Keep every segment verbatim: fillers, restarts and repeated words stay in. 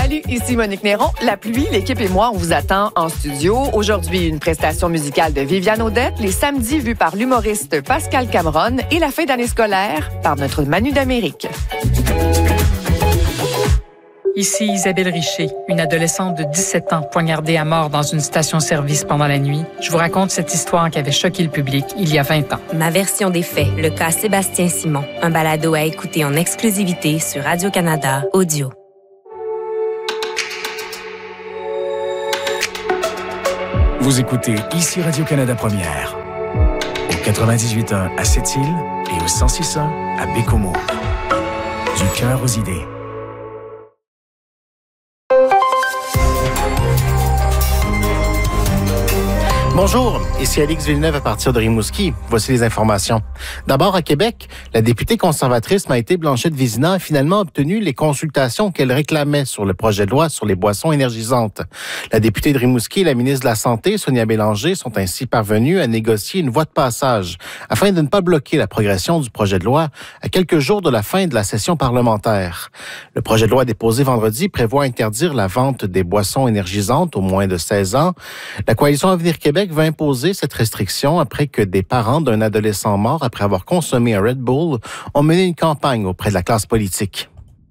Salut, ici Monique Néron. La pluie, l'équipe et moi, on vous attend en studio. Aujourd'hui, une prestation musicale de Viviane Audette, les samedis vus par l'humoriste Pascal Cameron et la fin d'année scolaire par notre Manu d'Amérique. Ici Isabelle Richer, une adolescente de dix-sept ans poignardée à mort dans une station-service pendant la nuit. Je vous raconte cette histoire qui avait choqué le public il y a vingt ans. Ma version des faits, le cas Sébastien Simon. Un balado à écouter en exclusivité sur Radio-Canada Audio. Vous écoutez ici Radio-Canada Première. Au quatre-vingt-dix-huit point un à Sept-Îles et au cent six point un à Bécomo. Du cœur aux idées. Bonjour, ici Alix Villeneuve à partir de Rimouski. Voici les informations. D'abord, à Québec, la députée conservatrice Maïté Blanchette-Vézina a finalement obtenu les consultations qu'elle réclamait sur le projet de loi sur les boissons énergisantes. La députée de Rimouski et la ministre de la Santé, Sonia Bélanger, sont ainsi parvenues à négocier une voie de passage afin de ne pas bloquer la progression du projet de loi à quelques jours de la fin de la session parlementaire. Le projet de loi déposé vendredi prévoit interdire la vente des boissons énergisantes aux moins de seize ans. La Coalition Avenir Québec va imposer cette restriction après que des parents d'un adolescent mort après avoir consommé un Red Bull ont mené une campagne auprès de la classe politique.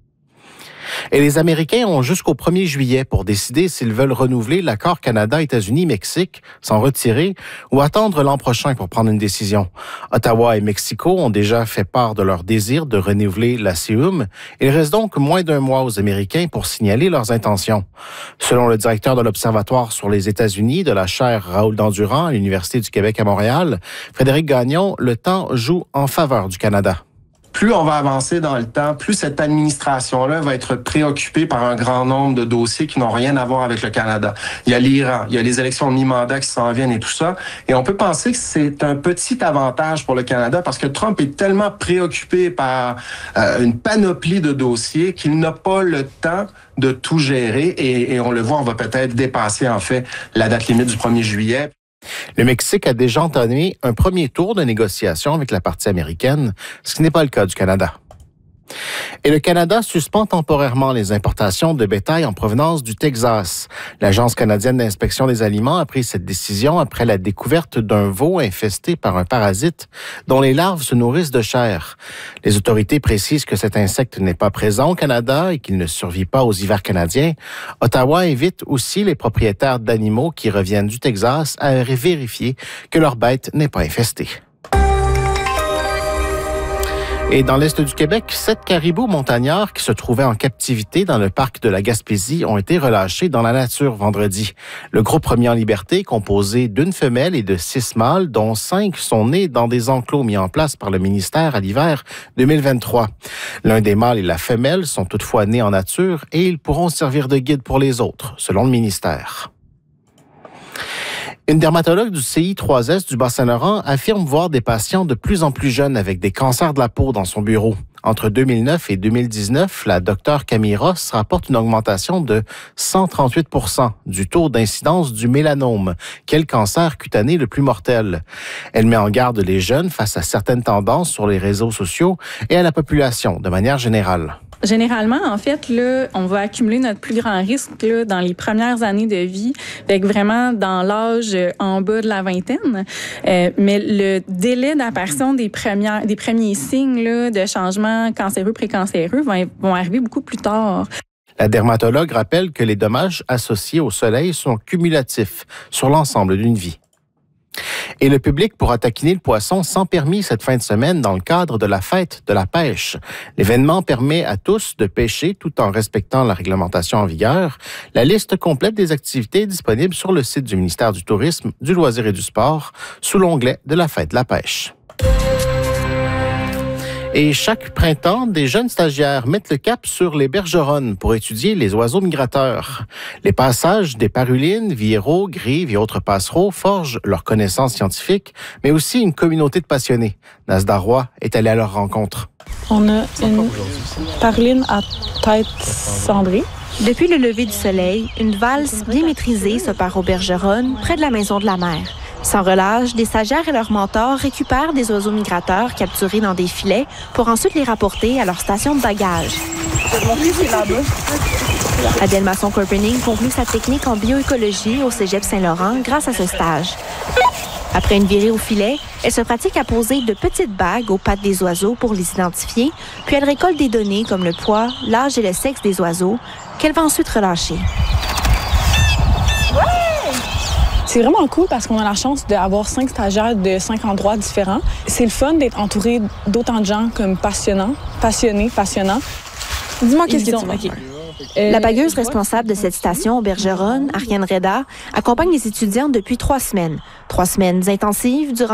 Et les Américains ont jusqu'au premier juillet pour décider s'ils veulent renouveler l'accord Canada-États-Unis-Mexique, s'en retirer ou attendre l'an prochain pour prendre une décision. Ottawa et Mexico ont déjà fait part de leur désir de renouveler la C E U M. Il reste donc moins d'un mois aux Américains pour signaler leurs intentions. Selon le directeur de l'Observatoire sur les États-Unis de la chaire Raoul Dandurand à l'Université du Québec à Montréal, Frédéric Gagnon, le temps joue en faveur du Canada. Plus on va avancer dans le temps, plus cette administration-là va être préoccupée par un grand nombre de dossiers qui n'ont rien à voir avec le Canada. Il y a l'Iran, il y a les élections de mi-mandat qui s'en viennent et tout ça. Et on peut penser que c'est un petit avantage pour le Canada parce que Trump est tellement préoccupé par euh, une panoplie de dossiers qu'il n'a pas le temps de tout gérer. Et, et on le voit, on va peut-être dépasser en fait la date limite du premier juillet. Le Mexique a déjà entamé un premier tour de négociation avec la partie américaine, ce qui n'est pas le cas du Canada. Et le Canada suspend temporairement les importations de bétail en provenance du Texas. L'Agence canadienne d'inspection des aliments a pris cette décision après la découverte d'un veau infesté par un parasite dont les larves se nourrissent de chair. Les autorités précisent que cet insecte n'est pas présent au Canada et qu'il ne survit pas aux hivers canadiens. Ottawa invite aussi les propriétaires d'animaux qui reviennent du Texas à vérifier que leur bête n'est pas infestée. Et dans l'est du Québec, sept caribous montagnards qui se trouvaient en captivité dans le parc de la Gaspésie ont été relâchés dans la nature vendredi. Le groupe remis en liberté, composé d'une femelle et de six mâles, dont cinq sont nés dans des enclos mis en place par le ministère à l'hiver deux mille vingt-trois. L'un des mâles et la femelle sont toutefois nés en nature et ils pourront servir de guide pour les autres, selon le ministère. Une dermatologue du C I trois S du Bas-Saint-Laurent affirme voir des patients de plus en plus jeunes avec des cancers de la peau dans son bureau. Entre deux mille neuf et deux mille dix-neuf, la docteure Camille Ross rapporte une augmentation de cent trente-huit pour cent du taux d'incidence du mélanome, qui est le cancer cutané le plus mortel. Elle met en garde les jeunes face à certaines tendances sur les réseaux sociaux et à la population de manière générale. Généralement, en fait, là, on va accumuler notre plus grand risque là, dans les premières années de vie, avec vraiment dans l'âge en bas de la vingtaine. Euh, mais le délai d'apparition des premières, des premiers signes là, de changement cancéreux, précancéreux vont, vont arriver beaucoup plus tard. La dermatologue rappelle que les dommages associés au soleil sont cumulatifs sur l'ensemble d'une vie. Et le public pourra taquiner le poisson sans permis cette fin de semaine dans le cadre de la fête de la pêche. L'événement permet à tous de pêcher tout en respectant la réglementation en vigueur. La liste complète des activités est disponible sur le site du ministère du Tourisme, du Loisir et du Sport, sous l'onglet de la fête de la pêche. Et chaque printemps, des jeunes stagiaires mettent le cap sur les bergeronnes pour étudier les oiseaux migrateurs. Les passages des parulines, vieraux, grives et autres passereaux forgent leurs connaissances scientifiques, mais aussi une communauté de passionnés. Nasda Roy est allée à leur rencontre. On a une paruline à tête cendrée. Depuis le lever du soleil, une valse bien maîtrisée se part aux bergeronnes, près de la maison de la mère. Sans relâche, des stagiaires et leurs mentors récupèrent des oiseaux migrateurs capturés dans des filets pour ensuite les rapporter à leur station de bagages. Adèle Masson-Corpening conclut sa technique en bioécologie au Cégep Saint-Laurent grâce à ce stage. Après une virée au filet, elle se pratique à poser de petites bagues aux pattes des oiseaux pour les identifier, puis elle récolte des données comme le poids, l'âge et le sexe des oiseaux, qu'elle va ensuite relâcher. C'est vraiment cool parce qu'on a la chance d'avoir cinq stagiaires de cinq endroits différents. C'est le fun d'être entouré d'autant de gens comme passionnants, passionnés, passionnants. Dis-moi qu'est-ce que tu veux. Okay. Euh, la bagueuse responsable de cette station au Bergeronne, Ariane Reda, accompagne les étudiantes depuis trois semaines. Trois semaines intensives durant